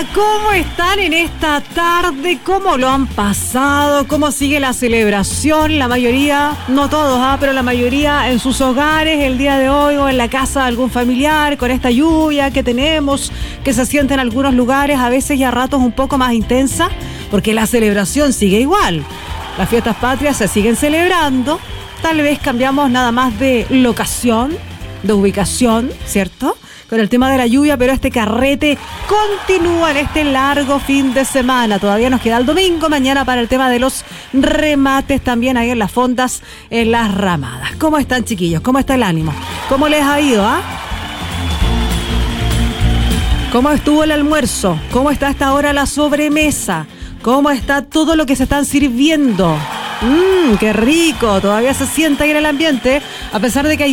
¿Cómo están en esta tarde? ¿Cómo lo han pasado? ¿Cómo sigue la celebración? La mayoría, no todos, pero la mayoría en sus hogares el día de hoy o en la casa de algún familiar con esta lluvia que tenemos, que se siente en algunos lugares, a veces y a ratos un poco más intensa, porque la celebración sigue igual. Las fiestas patrias se siguen celebrando, tal vez cambiamos nada más de locación, de ubicación, ¿cierto? Con el tema de la lluvia, pero este carrete continúa en este largo fin de semana. Todavía nos queda el domingo, mañana para el tema de los remates también ahí en las fondas, en las ramadas. ¿Cómo están, chiquillos? ¿Cómo está el ánimo? ¿Cómo les ha ido, ¿Cómo estuvo el almuerzo? ¿Cómo está hasta ahora la sobremesa? ¿Cómo está todo lo que se están sirviendo? ¡Qué rico! Todavía se siente ahí en el ambiente, a pesar de que hay